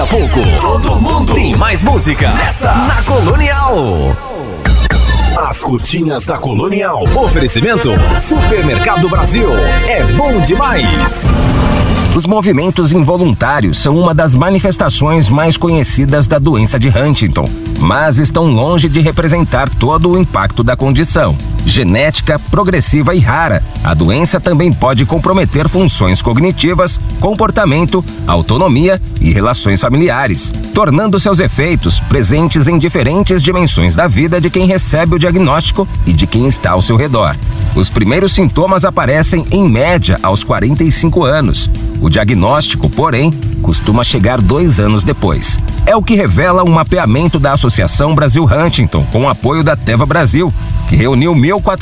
pouco, todo mundo tem mais música na Colonial. As curtinhas da Colonial. Oferecimento Supermercado Brasil. É bom demais. Os movimentos involuntários são uma das manifestações mais conhecidas da doença de Huntington, mas estão longe de representar todo o impacto da condição. Genética, progressiva e rara, a doença também pode comprometer funções cognitivas, comportamento, autonomia e relações familiares, tornando seus efeitos presentes em diferentes dimensões da vida de quem recebe o diagnóstico e de quem está ao seu redor. Os primeiros sintomas aparecem, em média, aos 45 anos. O diagnóstico, porém, costuma chegar 2 anos depois. É o que revela um mapeamento da Associação Brasil Huntington, com o apoio da Teva Brasil, que reuniu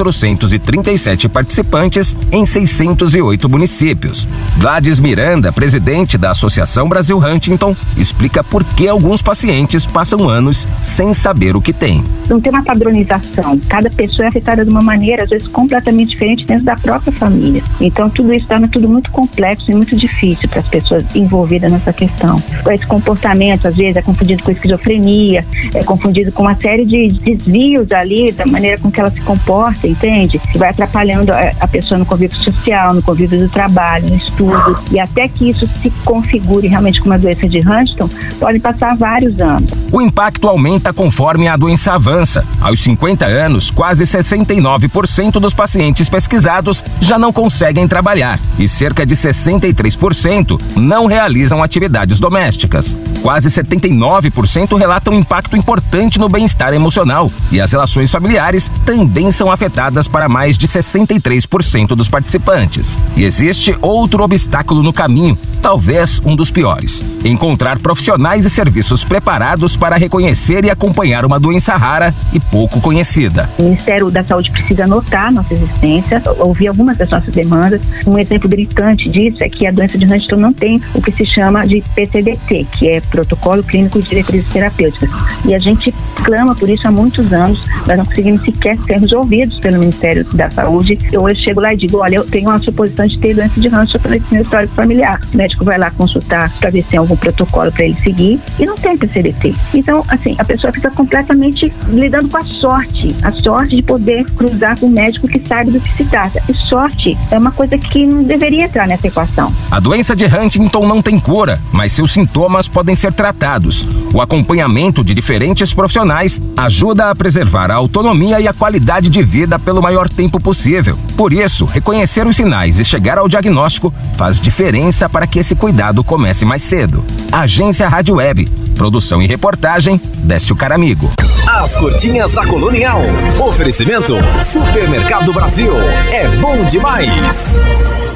1.437 participantes em 608 municípios. Gladys Miranda, presidente da Associação Brasil Huntington, explica por que alguns pacientes passam anos sem saber o que têm. Não tem uma padronização. Cada pessoa é afetada de uma maneira, às vezes, completamente diferente dentro da própria família. Então, tudo isso torna tudo muito complexo e muito difícil para as pessoas envolvidas nessa questão. Esse comportamento, às vezes, é confundido com esquizofrenia, é confundido com uma série de desvios ali da maneira com que ela se comporta, entende? Que vai atrapalhando a pessoa no convívio social, no convívio do trabalho, no estudo, e até que isso se configure realmente como uma doença de Huntington, pode passar vários anos. O impacto aumenta conforme a doença avança. Aos 50 anos, quase 69% dos pacientes pesquisados já não conseguem trabalhar e cerca de 63% não realizam atividades domésticas. Quase 79% relatam impacto importante no bem-estar emocional e as relações familiares também são afetadas para mais de 63% dos participantes. E existe outro obstáculo no caminho, talvez um dos piores: encontrar profissionais e serviços preparados para reconhecer e acompanhar uma doença rara e pouco conhecida. O Ministério da Saúde precisa notar nossa existência, ouvir algumas das nossas demandas. Um exemplo gritante disso é que a doença de Huntington não tem o que se chama de PCDT, que é Protocolo Clínico de Diretrizes Terapêuticas. E a gente clama por isso há muitos anos, nós não conseguimos sequer ser resolvidos pelo Ministério da Saúde. Eu hoje chego lá e digo, olha, eu tenho uma suposição de ter doença de Huntington pelo meu histórico familiar. O médico vai lá consultar para ver se tem algum protocolo para ele seguir e não tem PCDT. Então, assim, a pessoa fica completamente lidando com a sorte de poder cruzar com um médico que sabe do que se trata. E sorte é uma coisa que não deveria entrar nessa equação. A doença de Huntington não tem cura, mas seus sintomas podem ser tratados. O acompanhamento de diferentes profissionais ajuda a preservar a autonomia e a qualidade de vida pelo maior tempo possível. Por isso, reconhecer os sinais e chegar ao diagnóstico faz diferença para que esse cuidado comece mais cedo. Agência Rádio Web. Produção e reportagem, Décio Caramigo. As curtinhas da Colonial. Oferecimento Supermercado Brasil. É bom demais.